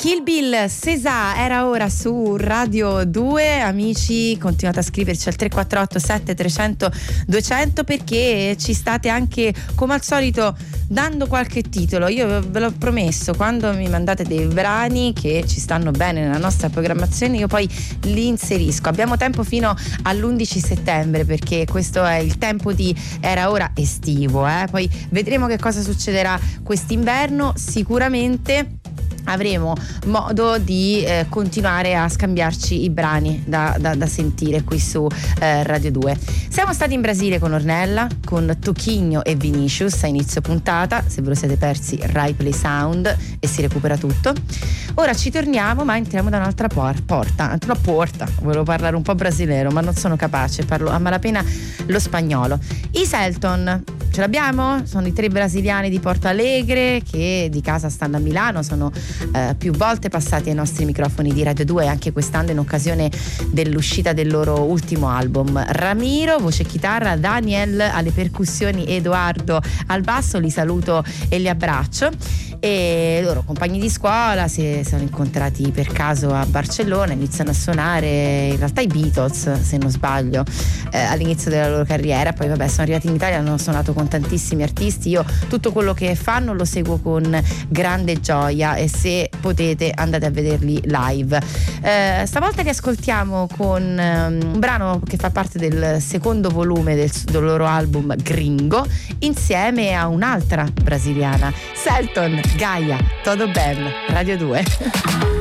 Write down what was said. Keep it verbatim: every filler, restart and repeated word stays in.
Kill Bill, César, era ora su Radio due. Amici, continuate a scriverci al tre quattro otto sette tre zero zero due zero zero perché ci state anche, come al solito, dando qualche titolo. Io ve l'ho promesso, quando mi mandate dei brani che ci stanno bene nella nostra programmazione, io poi li inserisco. Abbiamo tempo fino all'undici settembre, perché questo è il tempo di era ora estivo, eh? Poi vedremo che cosa succederà quest'inverno. Sicuramente avremo modo di eh, continuare a scambiarci i brani da, da, da sentire qui su eh, Radio due. Siamo stati in Brasile con Ornella, con Tocchigno e Vinicius a inizio puntata. Se ve lo siete persi, Rai Play Sound e si recupera tutto. Ora ci torniamo, ma entriamo da un'altra por- porta una porta, volevo parlare un po' brasilero ma non sono capace, parlo a malapena lo spagnolo. I Selton ce l'abbiamo? Sono i tre brasiliani di Porto Alegre che di casa stanno a Milano, sono eh, più volte passati ai nostri microfoni di Radio due, anche quest'anno in occasione dell'uscita del loro ultimo album. Ramiro, voce e chitarra, Daniel alle percussioni, Edoardo al basso, li saluto e li abbraccio. E loro compagni di scuola si sono incontrati per caso a Barcellona, iniziano a suonare in realtà i Beatles, se non sbaglio, eh, all'inizio della loro carriera. Poi vabbè, sono arrivati in Italia, hanno suonato con tantissimi artisti. Io tutto quello che fanno lo seguo con grande gioia e se potete andate a vederli live. Eh, stavolta li ascoltiamo con um, un brano che fa parte del secondo volume del, del loro album Gringo, insieme a un'altra brasiliana, Selton, Gaia, todo bem, Radio due.